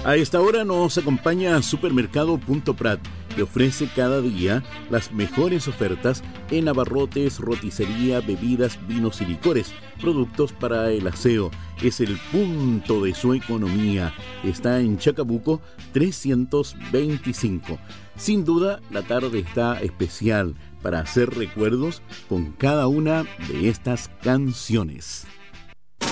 A esta hora nos acompaña Supermercado Punto Prat, que ofrece cada día las mejores ofertas en abarrotes, roticería, bebidas, vinos y licores, productos para el aseo. Es el punto de su economía. Está en Chacabuco 325. Sin duda, la tarde está especial para hacer recuerdos con cada una de estas canciones.